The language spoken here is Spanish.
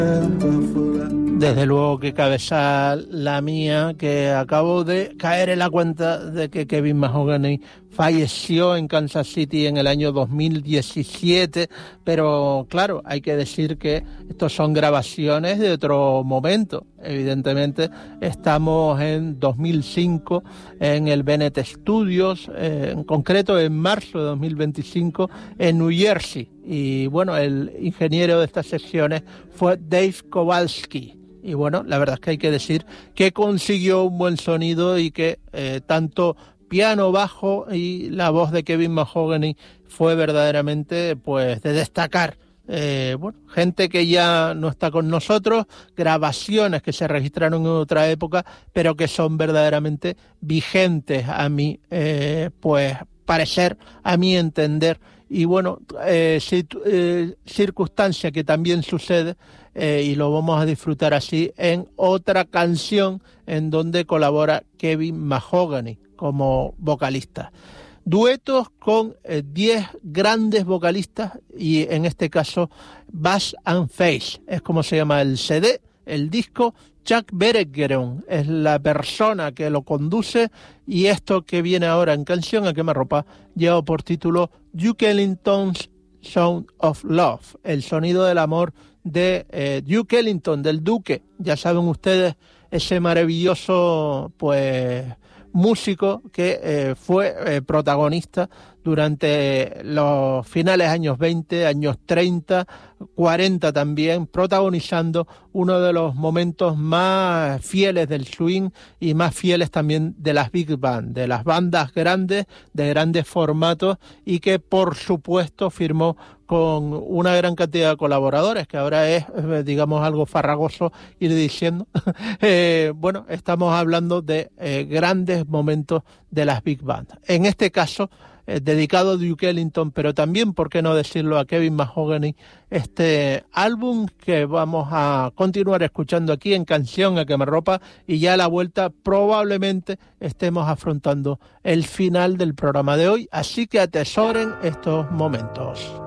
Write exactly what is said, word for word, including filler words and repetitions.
Desde luego que cabeza la mía, que acabo de caer en la cuenta de que Kevin Mahogany falleció en Kansas City en el año dos mil diecisiete, pero claro, hay que decir que estos son grabaciones de otro momento. Evidentemente estamos en dos mil cinco en el Bennett Studios, eh, en concreto en marzo de dos mil veinticinco en New Jersey, y bueno, el ingeniero de estas secciones fue Dave Kowalski. Y bueno, la verdad es que hay que decir que consiguió un buen sonido y que eh, tanto piano, bajo y la voz de Kevin Mahogany fue verdaderamente pues de destacar. Eh, bueno, gente que ya no está con nosotros, grabaciones que se registraron en otra época, pero que son verdaderamente vigentes a mi eh, pues parecer, a mi entender. Y bueno, eh, situ- eh, circunstancia que también sucede, eh, y lo vamos a disfrutar así, en otra canción en donde colabora Kevin Mahogany como vocalista. Duetos con diez eh, grandes vocalistas, y en este caso Bass and Face, es como se llama el C D, el disco. Chuck Bergeron es la persona que lo conduce, y esto que viene ahora en Canción a Quemarropa lleva por título Duke Ellington's Sound of Love, el sonido del amor de eh, Duke Ellington, del Duque. Ya saben ustedes, ese maravilloso pues músico que eh, fue eh, protagonista durante los finales años veinte, años treinta, cuarenta también, protagonizando uno de los momentos más fieles del swing y más fieles también de las big band, de las bandas grandes, de grandes formatos, y que por supuesto firmó con una gran cantidad de colaboradores, que ahora es, digamos, algo farragoso ir diciendo. eh, bueno, estamos hablando de eh, grandes momentos de las big band. En este caso, eh, dedicado a Duke Ellington, pero también, por qué no decirlo, a Kevin Mahogany, este álbum que vamos a continuar escuchando aquí en Canción a Quemarropa, y ya a la vuelta probablemente estemos afrontando el final del programa de hoy, así que atesoren estos momentos.